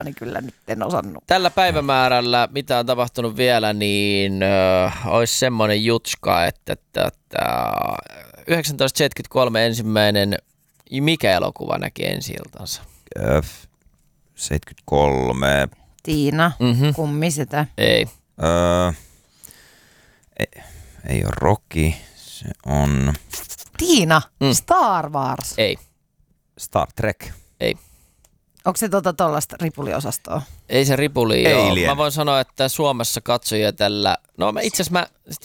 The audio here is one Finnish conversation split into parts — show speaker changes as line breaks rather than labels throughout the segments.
niin kyllä nyt en osannut.
Tällä päivämäärällä, mitä on tapahtunut vielä, niin olisi semmoinen jutska, että 1973 ensimmäinen, mikä elokuva näki ensi-iltansa?
73.
Tiina, kummi sitä.
Ei.
Ei ole Rocky, se on...
Tiina, Star Wars.
Ei.
Star Trek.
Ei.
Onko se tollaista ripuliosastoa?
Ei se ripuli ole. Mä
Alien.
voin sanoa, että Suomessa katsojia tällä... No itse asiassa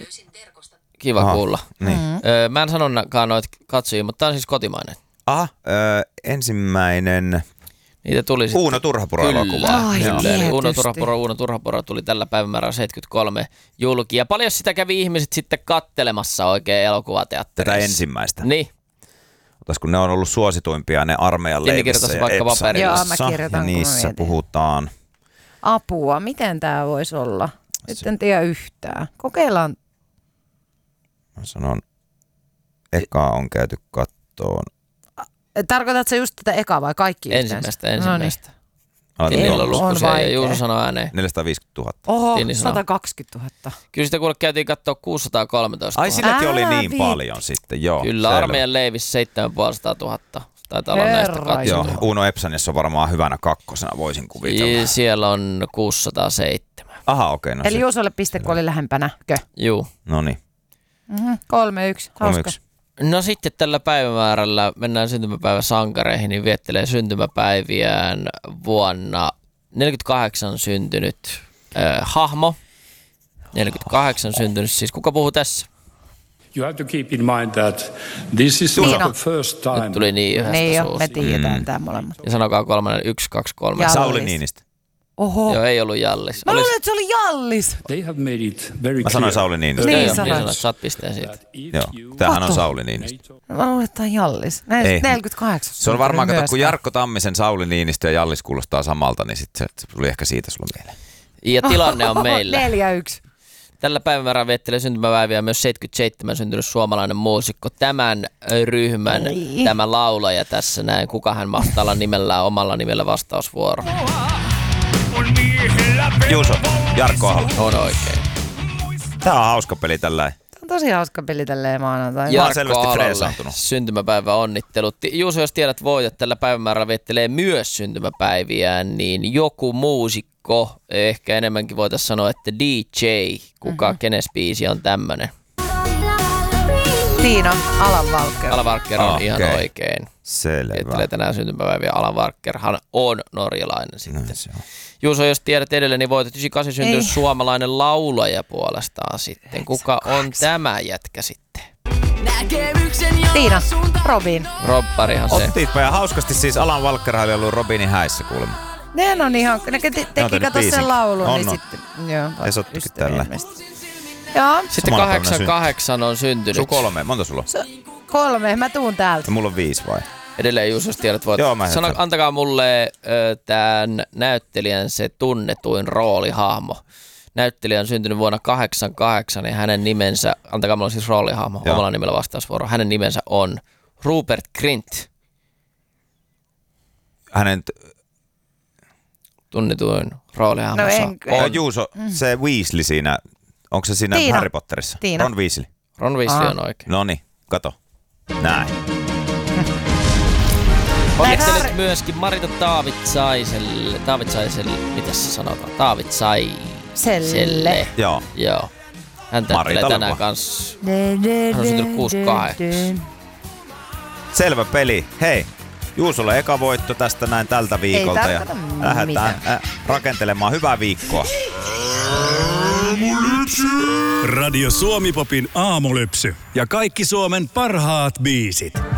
Kiva kuulla.
Niin.
Mä en sanonnakaan noita katsojia, mutta tää on siis kotimainen.
Ensimmäinen...
Niitä tuli sitten.
Uuno Turhapuro-elokuva.
Kyllä,
Eli
tietysti.
Uuno Turhapuro tuli tällä päivämäärällä 73 julki. Ja paljon sitä kävi ihmiset sitten kattelemassa oikein elokuvateatterissa.
Tätä ensimmäistä.
Niin.
Otas, kun ne on ollut suosituimpia ne armeijan leivissä ja
vaikka paperilla.
Joo, mä kirjoitan,
ja
kun mä
niissä
mietin.
puhutaan.
Apua, miten tää voisi olla? Nyt en tiedä yhtään. Kokeillaan.
Mä sanon, eka on käyty kattoon.
Tarkoitatko sä just tätä ekaa vai kaikki
Ensimmäistä.
Aloitan
Milloin lukko se ja Juuso sanoi ääneen.
450 000.
Oho,
Tini sanoo.
120 000.
Kyllä sitä kuule käytiin katsoa 613 000.
Ai silläkin oli niin
vitsi.
paljon sitten, joo.
Kyllä,
selvä.
armeijan leivissä 750 000. Taitaa olla näistä
Herra
Joo,
katsottu.
Uno Epsaniassa on varmaan hyvänä kakkosena, voisin kuvitella.
Siellä on 607.
Aha, okei. No
Eli
se.
Juusolle piste, kun oli lähempänäkö?
Juu.
Noniin.
3-1. Hauska.
3-1.
No sitten tällä päivämäärällä mennään syntymäpäiväsankareihin, niin viettelee syntymäpäiviään vuonna 48 syntynyt hahmo. 48 syntynyt, siis kuka puhuu tässä?
You have to keep in mind that this is not the first time.
Nyt tuli niin yhdestä
Niin jo, me
suusta.
tiedetään tää molemmat.
Ja sanokaa kolmannen, 1, 2, 3.
Jallis.
Sauli Niinistö.
Oho.
Joo, ei ollut Jallis.
Mä luulen, että se oli Jallis.
They have made it very
Mä sanoin
clear.
Sauli Niinistö.
Niin
Joo,
sanoit.
sanoit, saat pisteen siitä.
That if
Joo,
you
tämähän on
Kato.
Sauli Niinistö.
Mä luulen, että tää on Jallis. Näin
Ei.
48.
Se on varmaan, kato, kun
myöskään.
Jarkko Tammisen Sauli Niinistö ja Jallis kuulostaa samalta, niin sitten se tuli ehkä siitä sulla mieleen.
Ja tilanne on meillä.
4-1.
Tällä päivämäärän viettelee syntymäpäiviä myös 77 syntynyt suomalainen muusikko. Tämän ryhmän, tämä laulaja tässä näin. Kuka hän mahtaa olla nimellään, omalla nimellä vastausvuoro.
Juuso, Jarkko Ahola.
On oikein.
Tää on hauska peli tällä.
Tämä on tosi hauska peli tälleen maanantaina.
Ja-
Jarkko
selvästi
Aholalle
freesaantunut.
syntymäpäivä onnittelut. Juuso, jos tiedät voitat, tällä päivämäärällä viettelee myös syntymäpäiviään, niin joku muusikko, ehkä enemmänkin voitaisiin sanoa, että DJ, kuka, kenes biisi on tämmönen.
Tiina, Alan Walker.
Alan Walker on ihan
Okei.
oikein.
Selvä.
Viettelee tänään syntymäpäiviä. Alan Walkerhan on norjalainen sitten.
Näin se on.
Juuso, jos tiedät edelleen, niin voitat 98 syntynyt
Ei.
suomalainen laulaja puolestaan sitten. Kuka on tämä jätkä sitten?
Tiina, Robin.
Robbarihan se.
Ottiitpa ja hauskasti siis Alan Walker oli ollut Robinin häissä kuulemma.
Ne on ihan, ne teki
tehnyt
kato sen
biisin.
laulun, niin
On.
sitten, joo.
Esottikin
ystäviä
tällä.
ilmeisesti. Joo,
Sitten
Samanlainen
88 on syntynyt.
Sun 3, monta sulla on?
3, mä tuun täältä.
Ja mulla on 5 vai?
Edelleen Juuso, jos tiedät voit.
Joo, mä
Sano,
heitän.
antakaa mulle tämän näyttelijän se tunnetuin roolihahmo. Näyttelijä on syntynyt vuonna 88 ja hänen nimensä, antakaa mulle siis roolihahmo,
Joo.
omalla nimellä vastausvuoro. Hänen nimensä on Rupert Grint.
Hänen...
Tunnetuin roolihahmo.
No en-
Juuso, se Weasley siinä, onko se siinä
Tiina.
Harry Potterissa?
Tiina.
Ron Weasley.
Ron Weasley on oikein.
Noniin, kato. Näin.
Onnittelet myöskin Marita Taavitsaiselle, mitäs se sanotaan? Taavitsaiselle.
Selle.
Joo. Hän täyttelee
Maritalle
tänään
vaan.
kanssa. Hän on syntynyt 68.
Selvä peli. Hei, Juusolle eka voitto tästä näin tältä viikolta. Ja
tarkoita
lähdetään rakentelemaan hyvää viikkoa.
Radio Suomi-popin aamulypsy ja kaikki Suomen parhaat biisit.